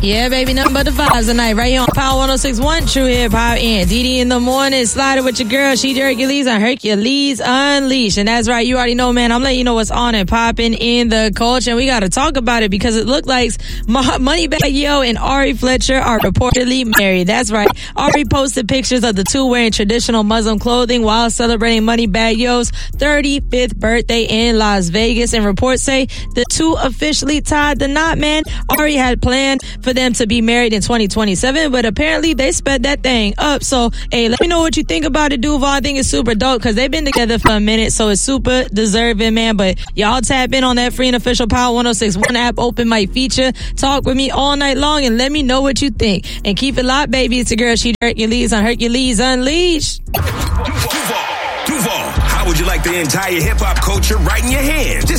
Yeah, baby, nothing but the vibes tonight, right here on Power 106.1, True Hip Hop, and Didi in the morning, sliding with your girl, She Hercules on Hercules Unleashed. And that's right, you already know, man, I'm letting you know what's on and popping in the culture, and we got to talk about it because it looked like Moneybagg Yo and Ari Fletcher are reportedly married. That's right, Ari posted pictures of the two wearing traditional Muslim clothing while celebrating Moneybagg Yo's 35th birthday in Las Vegas, and reports say the two officially tied the knot, man. Ari had planned for them to be married in 2027, but apparently they sped that thing up. So, hey, let me know what you think about it, Duval. I think it's super dope because they've been together for a minute, so it's super deserving, man. But y'all tap in on that free and official Power 106.1 app open mic feature. Talk with me all night long and let me know what you think. And keep it locked, baby. It's your girl, She Hercules on Hercules Unleashed. Duval, how would you like the entire hip-hop culture right in your hands? Just